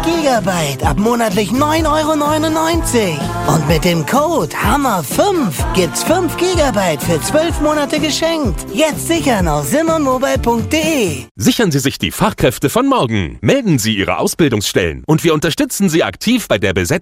Gigabyte ab monatlich 9,99 € Und mit dem Code HAMMER5 gibt's 5 Gigabyte für 12 Monate geschenkt. Jetzt sichern auf simonmobile.de. Sichern Sie sich die Fachkräfte von morgen. Melden Sie Ihre Ausbildungsstellen und wir unterstützen Sie aktiv bei der Besetzung